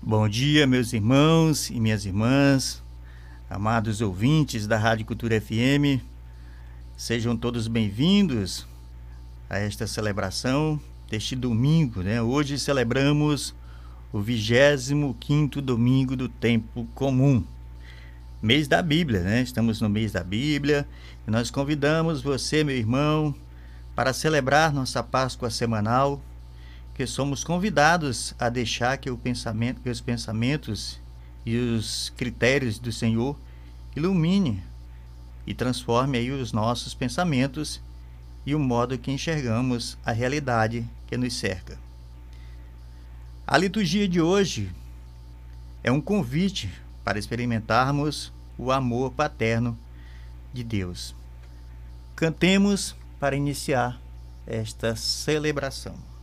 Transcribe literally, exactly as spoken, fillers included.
Bom dia, meus irmãos e minhas irmãs, amados ouvintes da Rádio Cultura F M. Sejam todos bem-vindos a esta celebração deste domingo, né? Hoje celebramos o vigésimo quinto domingo do tempo comum, mês da Bíblia, né? Estamos no mês da Bíblia e nós convidamos você, meu irmão, para celebrar nossa Páscoa semanal, que somos convidados a deixar que o pensamento, que os pensamentos e os critérios do Senhor ilumine e transforme aí os nossos pensamentos e o modo que enxergamos a realidade que nos cerca. A liturgia de hoje é um convite para experimentarmos o amor paterno de Deus. Cantemos para iniciar esta celebração.